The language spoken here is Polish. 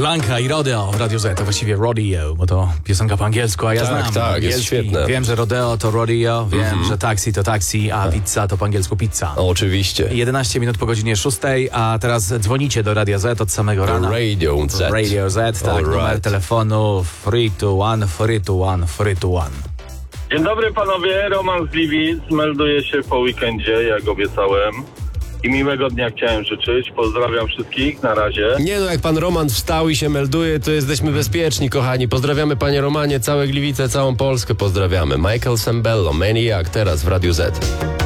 Blanka i Rodeo w Radiu Z, to właściwie Rodeo, bo to piosenka po angielsku, a ja znam Tak, angielski. jest świetne. Wiem, że Rodeo to Rodeo, wiem, że taxi to taxi, a pizza to po angielsku pizza. Oczywiście. 11 minut po godzinie 6, a teraz dzwonicie do Radia Z od samego rana. Radio Z. Radio Z, tak, All numer right. telefonu 321 321 321. Dzień dobry panowie, Roman z Gliwic, melduję się po weekendzie, jak obiecałem. I miłego dnia chciałem życzyć. Pozdrawiam wszystkich, na razie. Nie no, jak pan Roman wstał i się melduje, to jesteśmy bezpieczni, kochani. Pozdrawiamy panie Romanie, całe Gliwice, całą Polskę pozdrawiamy. Michael Sembello, Maniac, teraz w Radiu Z.